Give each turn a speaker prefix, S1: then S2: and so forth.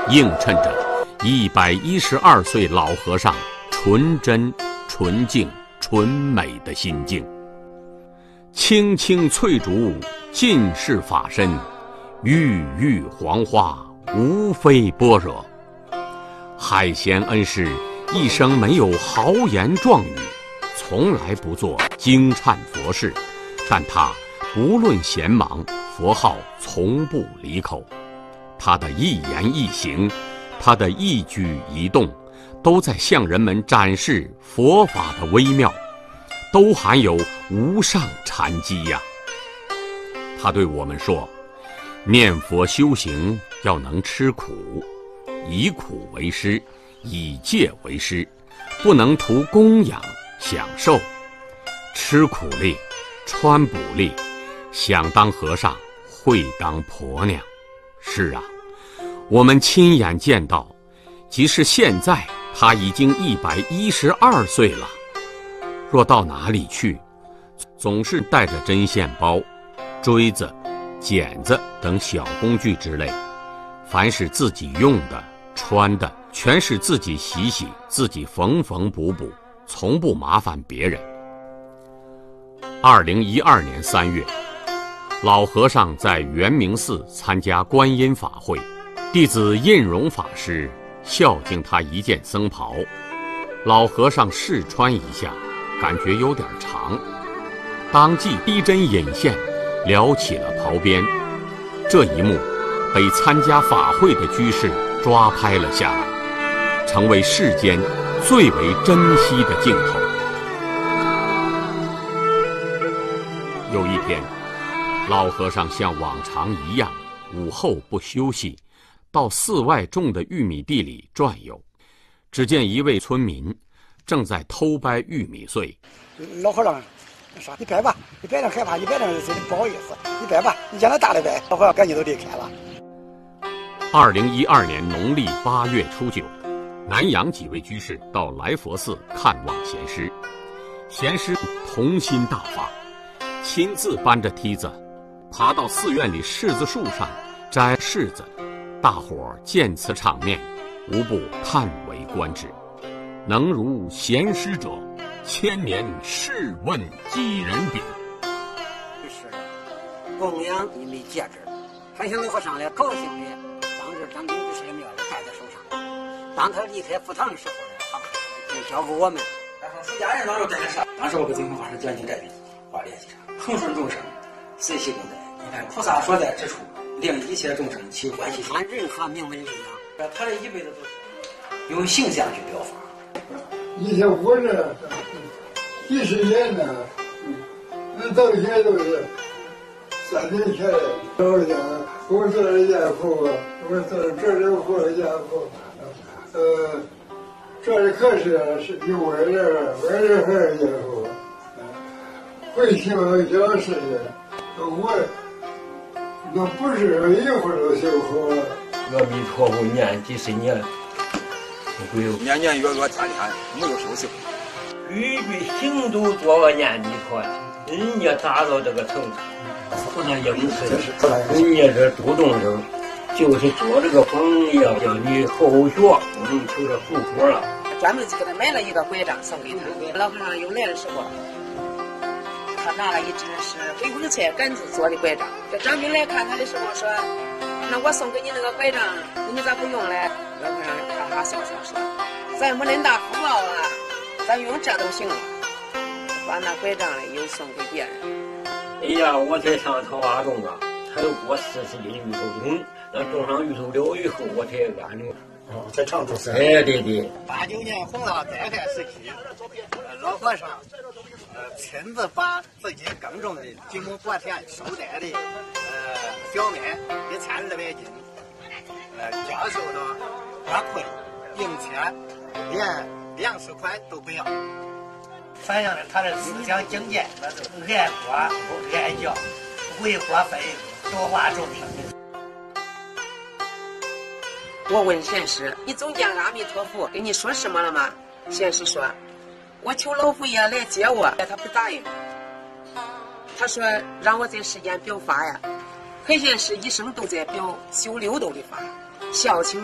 S1: 映衬着112岁老和尚纯真、纯净、纯美的心境。青青翠竹尽是法身，郁郁黄花无非般若。海贤恩师一生没有豪言壮语，从来不做惊颤佛事，但他无论闲忙，佛号从不离口。他的一言一行，他的一举一动，都在向人们展示佛法的微妙，都含有无上禅机呀。他对我们说，念佛修行要能吃苦，以苦为师，以戒为师，不能图供养享受，吃苦力，穿补力，想当和尚会当婆娘。是啊，我们亲眼见到，即使现在他已经112岁了，若到哪里去，总是带着针线包、锥子、剪子等小工具之类，凡是自己用的、穿的，全是自己洗洗，自己缝缝补补，从不麻烦别人。2012年3月，老和尚在圆明寺参加观音法会，弟子印容法师孝敬他一件僧袍，老和尚试穿一下，感觉有点长，当即逼针引线，撩起了袍边。这一幕被参加法会的居士抓拍了下来，成为世间最为珍惜的镜头。有一天，老和尚像往常一样，午后不休息，到寺外种的玉米地里转悠。只见一位村民正在偷掰玉米穗。
S2: 老和尚说：“你掰吧，你掰点害怕，你掰点不好意思，你掰吧，你将来大的掰。”老和尚赶紧都离开了。
S1: 2012年农历8月初9，南阳几位居士到来佛寺看望贤师，贤师童心大发，亲自搬着梯子爬到寺院里柿子树上摘柿子。大伙儿见此场面，无不叹为观止。能如贤师者，千年试问几人比？
S3: 是供养你没戒指，还想老和尚来高兴的。当时张炳居士的庙也戴在手上。当他离开佛堂的时候呢，他就交给我们。
S4: 然后出家人当时在上，当时我给净空法师讲经这笔话联系上，恒顺众生，随喜共在。你看菩萨所在之处，令一切众生起欢喜心。
S3: 按任何名闻力量，
S4: 他这一辈子都是用形象去表法。
S5: 以前活着几十年呢，那到现在都是3年前的。我讲，我做了家父，我做了这里活家父，这里可是有我这，我这还是家父，会修小事的，我那不是一会儿都修好了。
S6: 阿弥陀佛念几十年。
S7: 年年月月天天没有休息，
S6: 句句行都做个念弥陀，人家达到这个程度，不能应试。人家这主动生，就是做这个榜样，叫你后学，我们求着福果了。
S8: 专门给他买了一个拐杖送给他。老和尚又来的时候，他拿了一只是回风菜杆子做的拐杖。这张兵来看他的时候说：“那我送给你那个拐杖，你咋不用嘞？”老和尚哈哈笑笑说：“咱没恁大福报啊，咱用这都行了。”把那拐杖嘞又送给别人。
S6: 哎呀，我才上桃花种啊，才有过40斤芋头种，那种上芋头了以后，我才安了。
S2: 在长洲山。
S6: 哎，对对。
S9: 89年洪涝灾害时期，老和尚亲自把自己耕种的几亩薄田收带的小麦1200斤，教授的花卉、银钱，连粮食款都不要，
S10: 反映了他的思想境界，那就是爱国不爱教，为国分多花众生。
S8: 我问贤师：“你总见阿弥陀佛跟你说什么了吗？”贤师说：“我求老佛爷来接我，他不答应。他说让我在世间表法呀。”黑贤师一生都在表修六度的法，孝亲